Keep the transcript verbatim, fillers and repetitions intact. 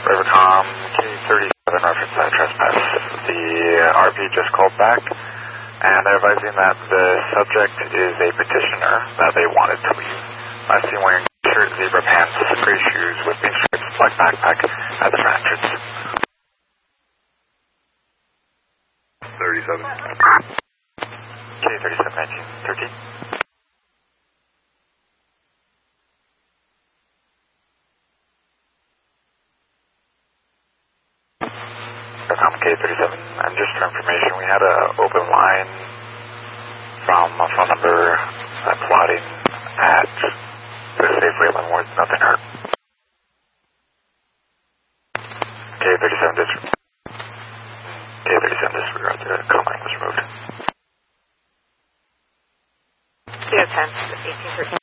Rivercom, K thirty-seven, reference that trespass. The R P just called back, and they're advising that the subject is a petitioner that they wanted to leave. I see wearing shirt, zebra pants, gray shoes with pink stripes, black backpack at the front entrance. thirty-seven. K thirty-seven, nineteen, thirteen. Rivercom K thirty-seven, and just for information, we had an open line from a phone number uh, plotting at the Safeway Leavenworth, nothing hurt. K thirty-seven district. K thirty-seven disregard, the calling was removed. Zero ten, eighteen thirteen.